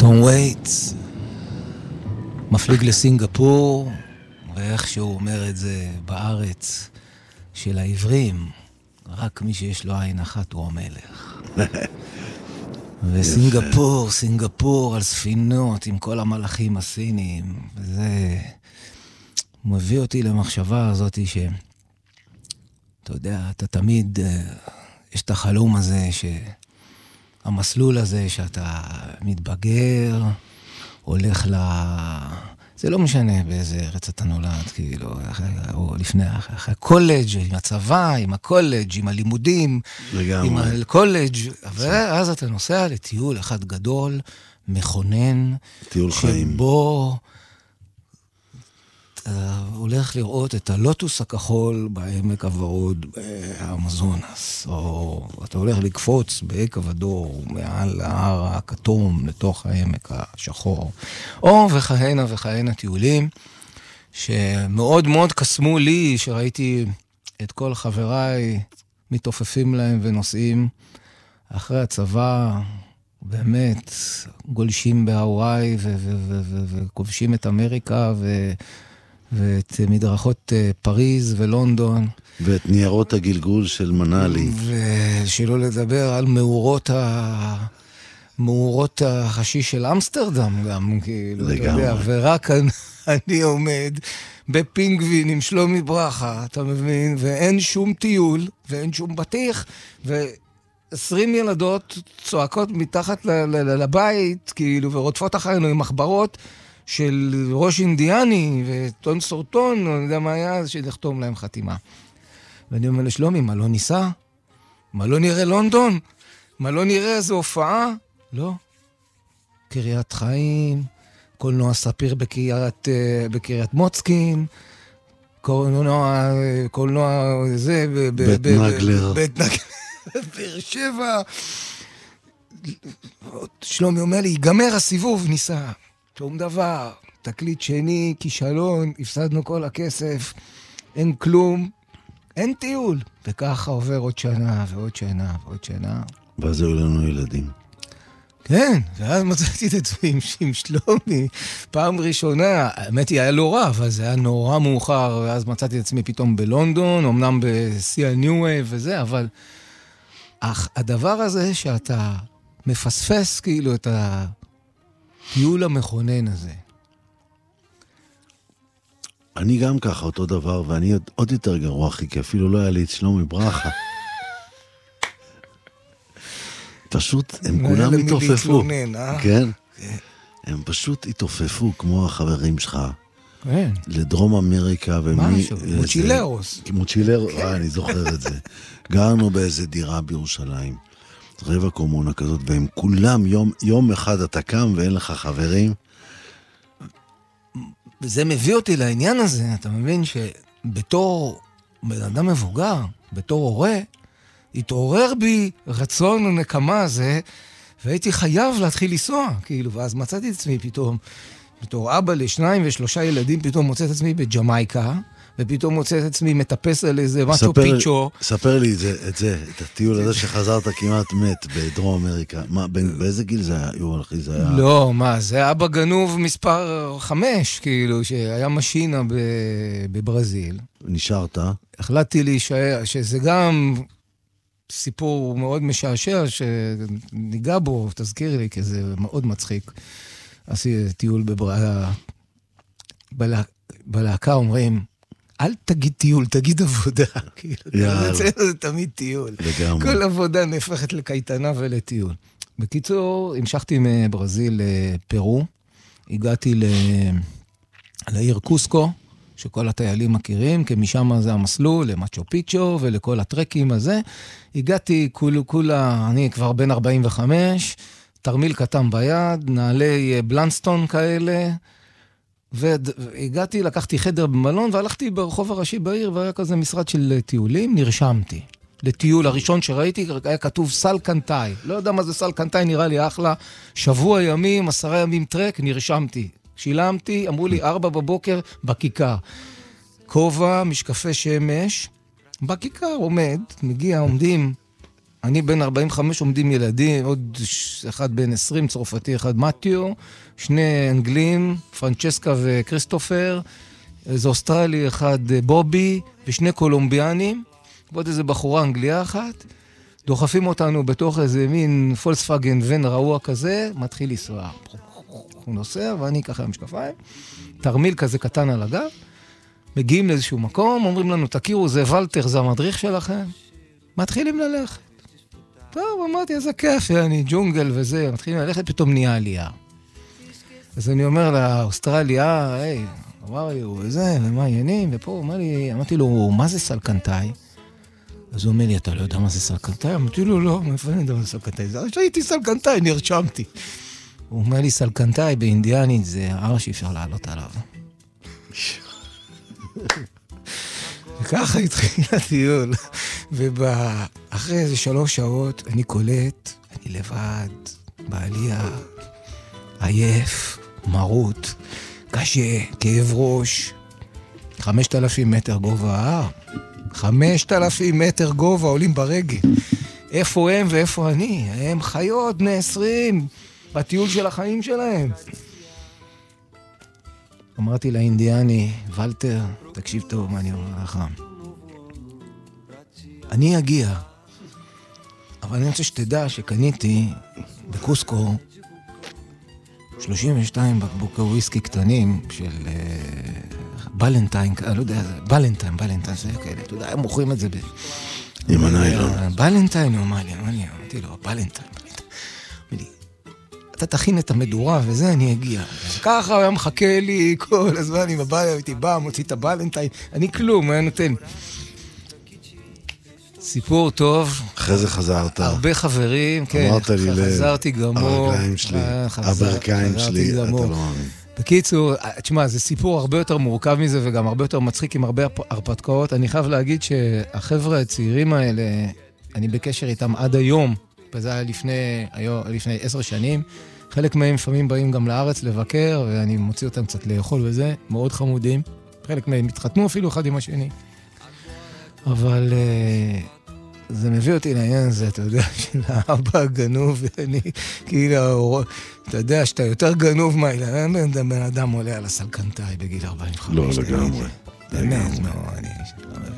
טום וייטס מפליג לסינגפור, ואיך שהוא אומר את זה בארץ של העברים, רק מי שיש לו עין אחת הוא המלך. וסינגפור, סינגפור על ספינות עם כל המלאכים הסינים, וזה מביא אותי למחשבה הזאת אתה יודע, אתה תמיד, יש את החלום הזה, המסלול הזה שאתה מתבגר, הולך זה לא משנה באיזה ארץ אתה נולד, כאילו, או לפני, אחרי הקולג', עם הצבא, עם הקולג', עם הלימודים, עם הקולג', ואז אתה נוסע לטיול אחד גדול, מכונן, טיול חיים. שבו אתה הולך לראות את הלוטוס הכחול בעמק הוורוד באמזונס, או אתה הולך לקפוץ בעמק הוודור מעל ההר הכתום לתוך העמק השחור, או וכהנה וכהנה טיולים שמאוד מאוד קסמו לי, שראיתי את כל חבריי מתעופפים להם ונוסעים אחרי הצבא, באמת גולשים בהוואי וכובשים את אמריקה ואת מדרכות פריז ולונדון. ואת ניירות הגלגול של מנאלי. ושלא לדבר על מאורות החשיש של אמסטרדם גם, כאילו, אתה יודע, ורק אני עומד בפינגווין עם שלומי ברכה, אתה מבין? ואין שום טיול, ואין שום בטיח, ו20 ילדות צועקות מתחת לבית, כאילו, ורודפות אחרינו עם מחברות, של ראש אינדיאני וטון סורטון, אני יודע מה היה, שנחתום להם חתימה. ואני אומר לשלומי, מה לא ניסה? מה לא נראה לונדון? מה לא נראה איזו הופעה? לא. קריית חיים, קולנוע ספיר בקריית מוצקין, קולנוע זה, בית נגלר. בית נגלר, באר שבע. שלומי אומר לי, ייגמר הסיבוב, ניסה. שום דבר, תקליט שני, כישלון, הפסדנו כל הכסף, אין כלום, אין טיול. וככה עובר עוד שנה ועוד שנה ועוד שנה. ואז היו לנו ילדים. כן, ואז מצאתי את עצמי עם שלומי, פעם ראשונה, האמת היא היה לא רע, אבל זה היה נורא מאוחר, ואז מצאתי את עצמי פתאום בלונדון, אמנם בשיא הניו וייב וזה, אבל הדבר הזה שאתה מפספס כאילו את הטיול המכונן הזה. אני גם ככה אותו דבר, ואני עוד יותר גרוע, אחי, כי אפילו לא היה לי את שלומי ברכה. פשוט, הם כולם התעופפו. כן? הם פשוט התעופפו, כמו החברים שלך. כן. לדרום אמריקה. משהו, מוצ'ילרוס. מוצ'ילרוס, אני זוכר את זה. גרנו באיזה דירה בירושלים. רבע קומונה כזאת, והם כולם, יום אחד אתה קם ואין לך חברים. זה מביא אותי לעניין הזה, אתה מבין שבתור בן אדם מבוגר, בתור הורה, התעורר בי רצון ונקמה הזה, והייתי חייב להתחיל לנסוע, כאילו, ואז מצאתי את עצמי פתאום, בתור אבא לשניים ושלושה ילדים, פתאום מוצא את עצמי בג'מייקה, ופתאום מוצא את עצמי מטפס על איזה משהו פיצ'ו. ספר לי את הטיול הזה שחזרת כמעט מת בדרום אמריקה. באיזה גיל זה היה? לא, מה, זה אבא גנוב מספר 5, כאילו, שהיה משינה בברזיל. נשארת? החלטתי להישאר, שזה גם סיפור מאוד משעשע, שניגע בו, תזכיר לי, כי זה מאוד מצחיק. עשיתי טיול בלהקה, אומרים, אל תגיד טיול, תגיד עבודה. זה תמיד טיול. כל עבודה נהפכת לקייטנה ולטיול. בקיצור, המשכתי מברזיל לפרו, הגעתי לעיר קוסקו, שכל הטיילים מכירים, כי משם זה המסלול, למצ'ו פיצ'ו ולכל הטרקים הזה. הגעתי כולה, אני כבר בן 45, תרמיל קטן ביד, נעלי בלנסטון כאלה, והגעתי, לקחתי חדר במלון, והלכתי ברחוב הראשי בעיר, והיה כזה משרד של טיולים, נרשמתי. לטיול הראשון שראיתי, היה כתוב סל קנטאי. לא יודע מה זה סל קנטאי, נראה לי אחלה. שבוע ימים, 10 ימים טרק, נרשמתי. שילמתי, אמרו לי 4 בבוקר בכיכר. כובע, משקפי שמש, בכיכר עומדים אני בן 45 עומדים ילדים, עוד אחד בן 20, צרפתי, אחד מתיו, שני אנגלים, פרנצ'סקה וקריסטופר, איזה אוסטרלי, אחד בובי, ושני קולומביאנים, ועוד איזה בחורה אנגליה אחת, דוחפים אותנו בתוך איזה מין פולקסווגן ון רעוע כזה, מתחיל לנסוע. הוא נוסע, ואני ככה עם משקפיים, תרמיל כזה קטן על הגב, מגיעים לאיזשהו מקום, אומרים לנו, תכירו, זה ולטר, זה המדריך שלכם. מתחילים ללכת. טוב, אמרתי, איזה כיף, אני ג'ונגל וזה, מתחילים ללכת, פתאום נהיה עלייה. אז אני אומר לאוסטרליה, היי, אמר לי, הוא איזה, ומה העניינים? ופה הוא אומר לי, אמרתי לו, מה זה סלקנטאי? אז הוא אומר לי, אתה לא יודע מה זה סלקנטאי? אמרתי לו, לא, מאיפה אני יודע מה זה סלקנטאי? אז הייתי סלקנטאי, נרשמתי. הוא אומר לי, סלקנטאי באינדיאנית זה הר שאפשר לעלות עליו. וככה התחיל הטיול. ואחרי איזה 3 שעות אני קולט, אני לבד, בעלייה, עייף, מרות, קשה, כאב ראש, 5,000 מטר גובה ההר. 5,000 מטר גובה עולים ברגל. איפה הם ואיפה אני? הם חיות בני 20, בטיול של החיים שלהם. אמרתי לאינדיאני, ולטר, תקשיב טוב מה אני אומר לך. אני אגיע, אבל אני רוצה שתדע שקניתי בקוסקו 32 בקבוקי וויסקי קטנים של בלנטיין, אני לא יודע, בלנטיין, זה כאלה, אתה יודע, הם מוכרים את זה עם הניילון. בלנטיין, הוא אמר לי, אמרתי לו, בלנטיין. אתה תכין את המדורה וזה, אני אגיע. ככה הוא היה מחכה לי כל הזמן, עם הבא, הייתי בא, מוציא את הבלנטיין, אני כלום, היה נותן. סיפור טוב. אחרי זה חזרת. הרבה חברים, כן. אמרת לי חזרתי גמור. הרגליים שלי, הברכיים שלי, אתה לא מאמין. בקיצור, תשמע, זה סיפור הרבה יותר מורכב מזה, וגם הרבה יותר מצחיק עם הרבה הרפתקאות. אני חייב להגיד שהחבר'ה הצעירים האלה, אני בקשר איתם עד היום, וזה היה לפני 10 שנים. חלק מהם לפעמים באים גם לארץ לבקר, ואני מוציא אותם קצת לאכול וזה, מאוד חמודים. חלק מהם התחתנו אפילו אחד עם השני. אבל זה מביא אותי לעניין הזה, אתה יודע, של האבא הגנוב, ואני כאילו, אתה יודע, שאתה יותר גנוב מהילד, בן אדם עולה על הסלקנטאי בגיל 45. לא, לגמרי. באמת, לא, אני לא מבין.